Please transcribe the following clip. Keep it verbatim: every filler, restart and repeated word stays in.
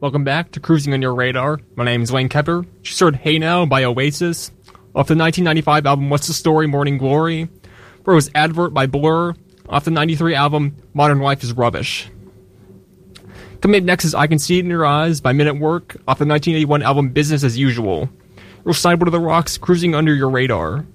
Welcome back to Cruising on Your Radar. My name is Lane Kepper. Just heard Hey Now by Oasis. Off the nineteen ninety-five album What's the Story, Morning Glory. Before was Advert by Blur. Off the ninety-three album Modern Life is Rubbish. Coming up next is I Can See It in Your Eyes by Men at Work. Off the nineteen eighty-one album Business as Usual. Real Sideboard of the Rocks, Cruising Under Your Radar.